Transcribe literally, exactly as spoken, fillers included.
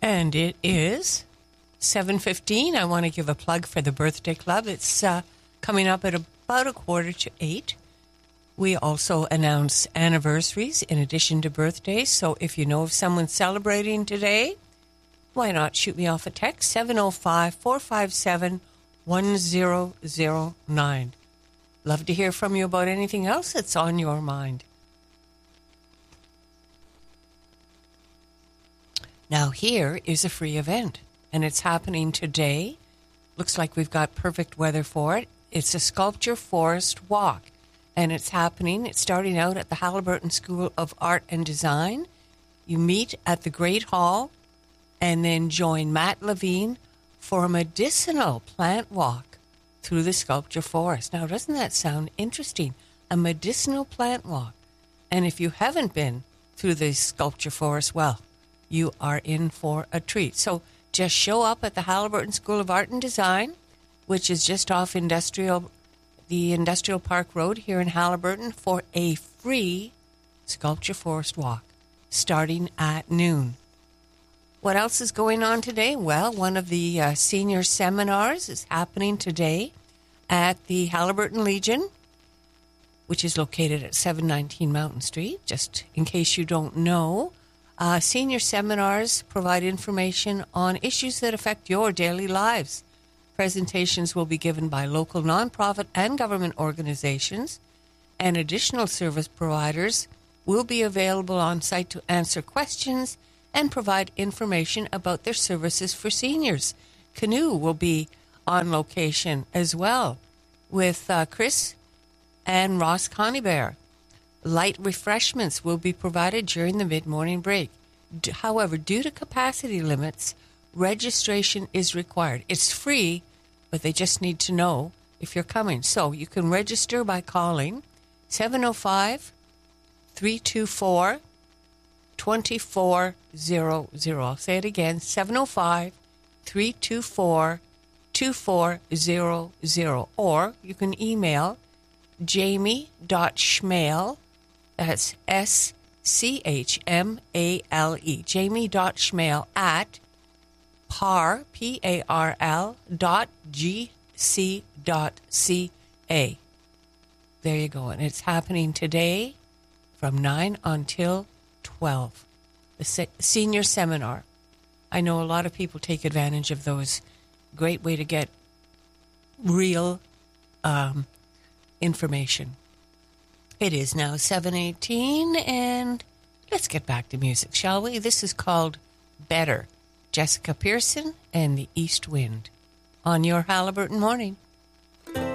And it is seven fifteen. I want to give a plug for the birthday club. It's uh, coming up at about a quarter to eight. We also announce anniversaries in addition to birthdays. So if you know of someone celebrating today, why not shoot me off a text, seven oh five, four five seven, one oh oh nine. Love to hear from you about anything else that's on your mind. Now here is a free event, and it's happening today. Looks like we've got perfect weather for it. It's a Sculpture Forest Walk, and it's happening. It's starting out at the Haliburton School of Art and Design. You meet at the Great Hall and then join Matt Levine for a medicinal plant walk through the Sculpture Forest. Now, doesn't that sound interesting? A medicinal plant walk. And if you haven't been through the Sculpture Forest, well, you are in for a treat. So just show up at the Haliburton School of Art and Design, which is just off Industrial, the Industrial Park Road here in Haliburton, for a free Sculpture Forest walk starting at noon. What else is going on today? Well, one of the uh, senior seminars is happening today at the Haliburton Legion, which is located at seven nineteen Mountain Street, just in case you don't know. Uh, senior seminars provide information on issues that affect your daily lives. Presentations will be given by local nonprofit and government organizations, and additional service providers will be available on site to answer questions and provide information about their services for seniors. Canoe will be on location as well with uh, Chris and Ross Conybeare. Light refreshments will be provided during the mid-morning break. D- however, due to capacity limits, registration is required. It's free, but they just need to know if you're coming. So you can register by calling seven oh five, three two four, two four zero zero. I'll say it again, seven oh five, three two four, two four zero zero. Or you can email jamie.schmale, that's S C H M A L E, jamie.schmale at par, P A R L, dot G C dot C A. There you go. And it's happening today from nine until twelve. The se- senior seminar. I know a lot of people take advantage of those. Great way to get real um, information. It is now seven eighteen, and let's get back to music, shall we? This is called Better. Jessica Pearson and the East Wind on your Haliburton Morning.